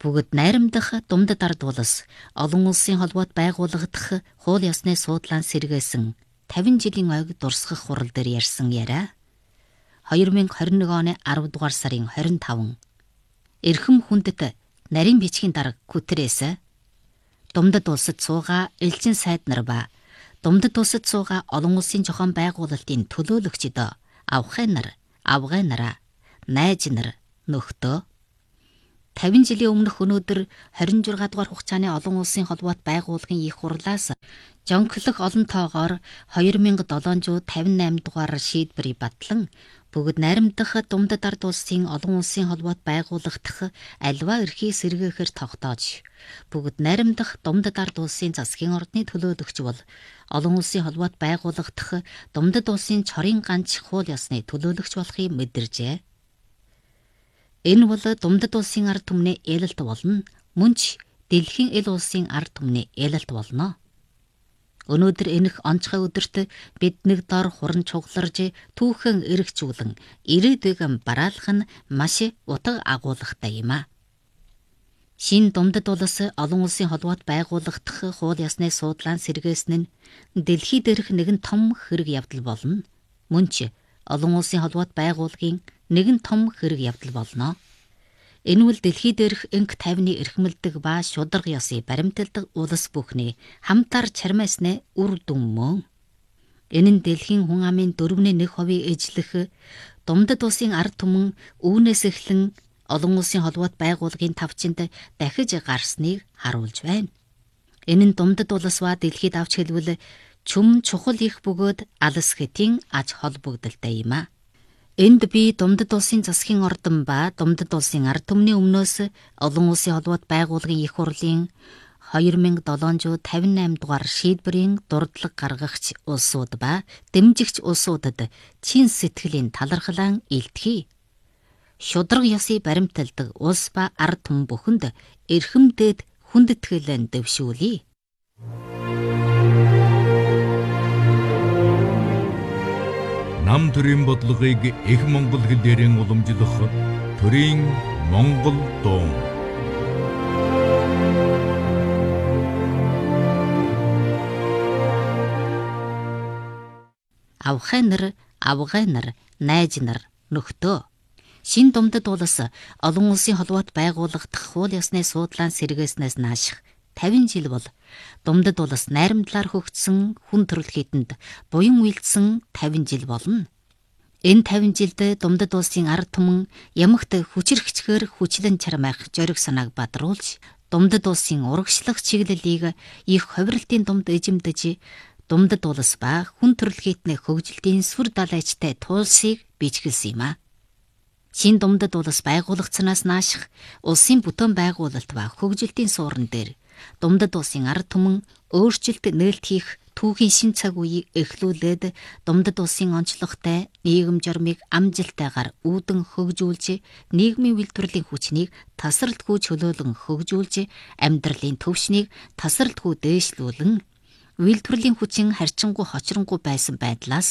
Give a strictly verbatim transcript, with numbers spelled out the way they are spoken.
Бүгд найрамдах Думдад ард улс олон улсын холбоот байгуулагдах хууль ёсны суудлаан сэргээсэн тавин жилийн ойг дурсгах хурал дээр ярьсан яриа хоёр мянга хорин нэг оны арав дугаар сарын хорин таван эрхэм хүндэт нарийн бичгийн дарга Күтрээс Думдад улсад суугаа элчин сайд нар ба Думдад улсад суугаа олон улсын зохион байгуулалтын төлөөлөгчд авхай нар, авгай нараа, найз нар, нөхдөө тавин жилийн өмнөх өнөөдөр хорин зургаан дугаар хугацааны олон улсын холбоот байгууллагын их хурлаас жонглох олон тоогоор хоёр мянга долоонзуй тавин найм дугаар шийдвэрийг батлан бүгд найрамдах Думдад ард улсын олон улсын холбоот байгуулагдах альва эрхийг сэргээхээр тогтоож бүгд найрамдах Думдад ард улсын засгийн ордны төлөөлөгч бол олон улсын холбоот байгуулагдах Думдад улсын чорын ганц хууль ёсны төлөөлөгч болохыг мэдэржээ. Энэ бол Думдад улсын ард түмний ээлэлт болно. Мөн ч дэлхийн эл улсын ард түмний ээлэлт болно. Өнөөдөр энэх онцгой өдөрт бид нэг дор хуран чугларж түүхэн эргчүүлэн ирээдүйг бараалах нь маш утга агуулгатай юм а. Шин Думдад улс олон улсын холбоот байгуулагдах хууль ёсны суудлаан сэргээсэн нь дэлхий дээрх нэгэн том хэрэг явдал болно. Мөн ч олон улсын холбоот байгууллагын нэгэн том хэрэг явдал болно. Энэ бол дэлхий дээрх энх тайвны эрхмэлдэг ба шударга ёсыг баримталдаг улс бүхний хамтаар чармаасны үр дүн мөн. Энэ нь дэлхийн хүн амын дөрвний нэг хувийг эзлэх Думдад улсын ард түмэн үүнээс эхлэн олон улсын холбоот байгууллагын тавчинд дахиж гарсныг харуулж байна. Энэ нь Думдад улс ба дэлхийд авч хэлбэл чүм чухал их бөгөөд алс хэтийн аж холбогдолтой юм а. Энд би Думдад улсын засгийн ордон ба Думдад улсын ард түмний өмнөөс олон улсын холбоот байгууллагын их хурлын хоёр мянга долоонзуй тавин найм дугаар шийдвэрийн дурдлага гаргагч улсууд ба дэмжигч улсуудад чин сэтгэлийн талархлаа илтгэе. Шударга ёсыг баримталдаг улс ба ард түмэн бүхэнд эрхэмдээд хүндэтгэлэн дэвшүүлье. Нам төрийн бодлогыг их монгол хэлээр уламжлах төрийн монгол дуу. Авхай нар, авгай нар, найз нар, нөхдөө Шин Думдад улс олон улсын холбоот байгуулагдах хууль ёсны суудлаан сэргээснээс нааших тавин жил бол Думдад улс найрамдлаар хөгжсөн хүн төрөлхийтэнд буян үйлдсэн тавин жил болно. Энэ тавин жилд Думдад улсын ард түмэн ямагт хүчрхчгээр хүчлэн чармайх зориг санааг бадруулж Думдад улсын урагшлах чиглэлийг их ховиралтын думд эзэмдэж Думдад улс ба хүн төрөлхийтний хөгжилтийн сүр далайчтай туулсыг бичгэлсэн юм а. Шин Думдад улс байгуулагдсанаас нааших улсын бүтээн байгуулалт ба хөгжилтийн суурин дээр Думдад улсын ард түмэн өөрчлөлт нээлт хийх түүхийн шин цаг үеийг эхлүүлээд Думдад улсын онцлогтой нийгэм журмыг амжилттайгаар үүдэн хөгжүүлж нийгмийн үйлдвэрлэлийн хүчнийг тасралтгүй чөлөөлөн хөгжүүлж амьдралын төвшнийг тасралтгүй дээшлүүлэн үйлдвэрлэлийн хүчин харьцангуй хочронгуй байсан байдлаас